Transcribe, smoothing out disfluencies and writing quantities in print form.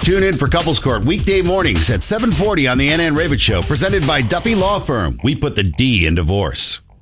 Tune in for Couples Court weekday mornings at 7:40 on the Ann Ravitch Show, presented by Duffy Law Firm. We put the D in divorce.